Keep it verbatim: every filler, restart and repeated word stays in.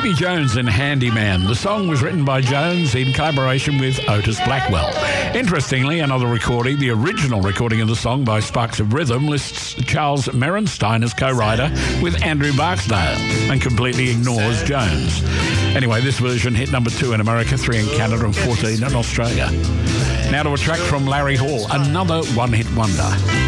Davy Jones and Handyman. The song was written by Jones in collaboration with Otis Blackwell. Interestingly, another recording, the original recording of the song by Sparks of Rhythm, lists Charles Merenstein as co-writer with Andrew Barksdale and completely ignores Jones. Anyway, this version hit number two in America, three in Canada and fourteen in Australia. Now to a track from Larry Hall, another one-hit wonder.